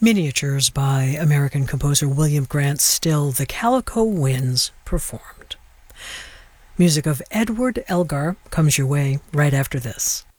Miniatures by American composer William Grant Still, the Calico Winds performed. Music of Edward Elgar comes your way right after this.